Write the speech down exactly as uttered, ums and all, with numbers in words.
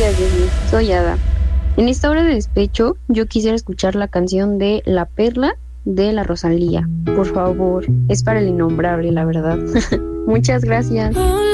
días, Debbie. Soy Ada. En esta hora de despecho, yo quisiera escuchar la canción de La Perla de la Rosalía. Por favor, es para el innombrable, la verdad. Muchas gracias.